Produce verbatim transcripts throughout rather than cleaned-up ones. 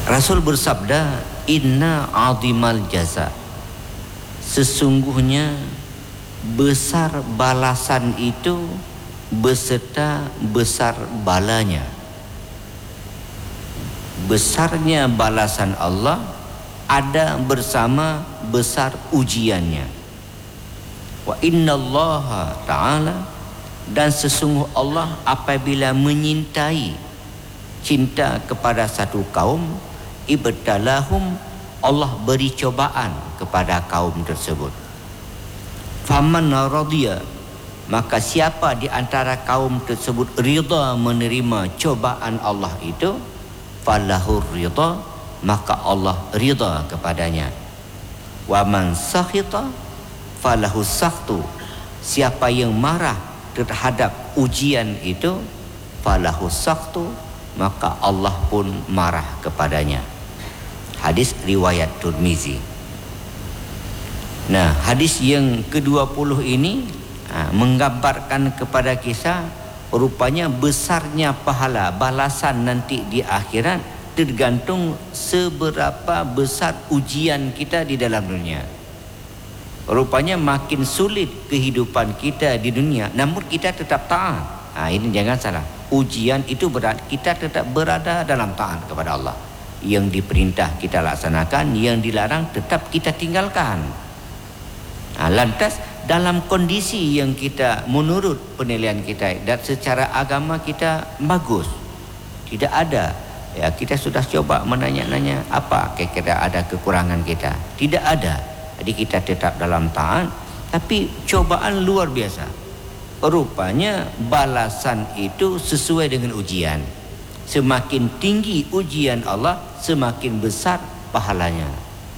Rasul bersabda, inna azimal jaza, sesungguhnya besar balasan itu beserta besar balanya. Besarnya balasan Allah ada bersama besar ujiannya. Wa innallaha ta'ala, dan sesungguh Allah apabila menyintai, cinta kepada satu kaum, ibtalahum, Allah beri cobaan kepada kaum tersebut. Faman radiya, maka siapa di antara kaum tersebut ridha menerima cobaan Allah itu, falahur ridha, maka Allah ridha kepadanya. Wa man sakhita falahu sakhtu, siapa yang marah terhadap ujian itu, falahu sakhtu, maka Allah pun marah kepadanya. Hadis riwayat Tirmizi. Nah, hadis yang kedua puluh ini ha, menggambarkan kepada kisah rupanya besarnya pahala balasan nanti di akhirat tergantung seberapa besar ujian kita di dalam dunia. Rupanya makin sulit kehidupan kita di dunia, namun kita tetap taat. Ha, ini jangan salah. Ujian itu berat, kita tetap berada dalam taat kepada Allah. Yang diperintah kita laksanakan, yang dilarang tetap kita tinggalkan. Ha, lantas dalam kondisi yang kita menurut penilaian kita dan secara agama kita bagus, tidak ada, ya kita sudah coba menanya-nanya apa kira-kira ada kekurangan kita, tidak ada. Jadi kita tetap dalam taat, tapi cobaan luar biasa. Rupanya balasan itu sesuai dengan ujian. Semakin tinggi ujian Allah, semakin besar pahalanya.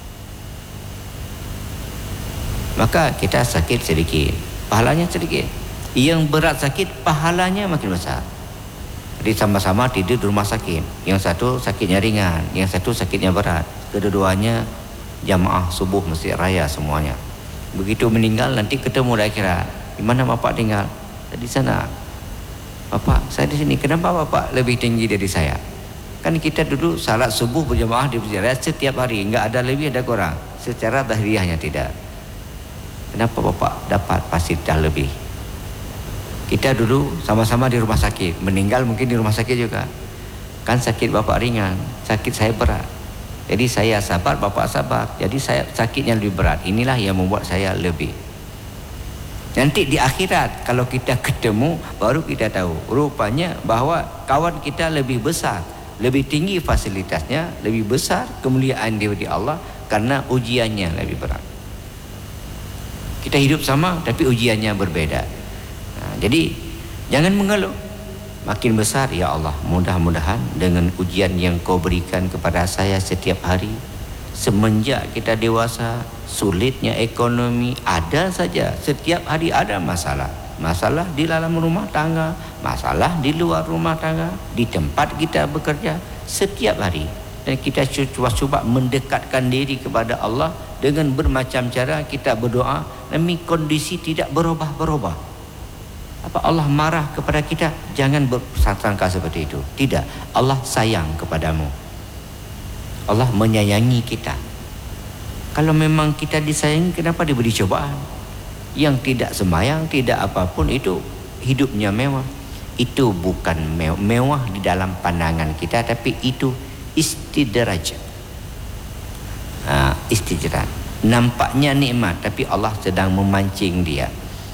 Maka kita sakit sedikit, pahalanya sedikit. Yang berat sakit, pahalanya makin besar. Jadi sama-sama tidur di rumah sakit, yang satu sakitnya ringan, yang satu sakitnya berat. Kedua-duanya jamaah subuh masjid raya semuanya. Begitu meninggal nanti ketemu di akhirat. Di mana bapak tinggal? Di sana. Bapak, saya di sini. Kenapa bapak lebih tinggi dari saya? Kan kita dulu salat subuh berjamaah di masjid raya setiap hari, enggak ada lebih ada kurang. Secara zahiriyahnya tidak. Kenapa bapak dapat fasilitas lebih? Kita dulu sama-sama di rumah sakit, meninggal mungkin di rumah sakit juga. Kan sakit bapak ringan, sakit saya berat. Jadi saya sabar, bapak sabar. Jadi saya sakitnya lebih berat. Inilah yang membuat saya lebih. Nanti di akhirat kalau kita ketemu baru kita tahu rupanya bahwa kawan kita lebih besar, lebih tinggi fasilitasnya, lebih besar kemuliaan dia di Allah karena ujiannya lebih berat. Kita hidup sama tapi ujiannya berbeda. Nah, jadi jangan mengeluh. Makin besar, ya Allah, mudah-mudahan dengan ujian yang kau berikan kepada saya setiap hari, semenjak kita dewasa, sulitnya ekonomi, ada saja, setiap hari ada masalah. Masalah di dalam rumah tangga, masalah di luar rumah tangga, di tempat kita bekerja, setiap hari. Dan kita cuba-cuba mendekatkan diri kepada Allah dengan bermacam cara kita berdoa, demi kondisi tidak berubah-berubah. Apa Allah marah kepada kita? Jangan bersangka seperti itu. Tidak, Allah sayang kepadamu. Allah menyayangi kita. Kalau memang kita disayangi, kenapa diberi cobaan? Yang tidak sembahyang, tidak apapun itu hidupnya mewah. Itu bukan mewah di dalam pandangan kita, tapi itu istidraj. Nah, istidraj. Nampaknya nikmat, tapi Allah sedang memancing dia.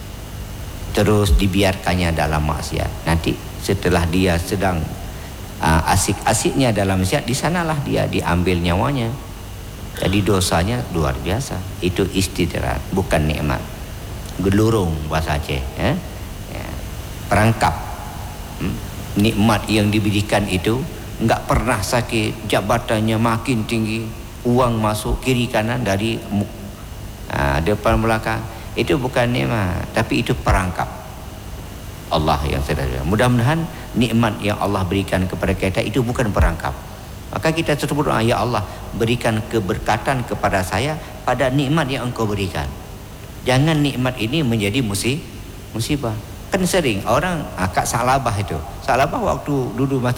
Terus dibiarkannya dalam maksiat. Nanti setelah dia sedang uh, asik-asiknya dalam maksiat, di sanalah dia diambil nyawanya. Jadi dosanya luar biasa. Itu istidraj, bukan nikmat. Gelurung bahasa Aceh, eh? Ya. Perangkap. Hmm? Nikmat yang diberikan itu enggak pernah sakit, jabatannya makin tinggi, uang masuk kiri kanan dari uh, depan belakang. Itu bukan nikmat, tapi itu perangkap Allah yang sedang. Mudah-mudahan nikmat yang Allah berikan kepada kita itu bukan perangkap. Maka kita terus berdoa, ya Allah, berikan keberkatan kepada saya pada nikmat yang Engkau berikan. Jangan nikmat ini menjadi musibah. Kan sering orang akak salabah itu. Salabah waktu duduk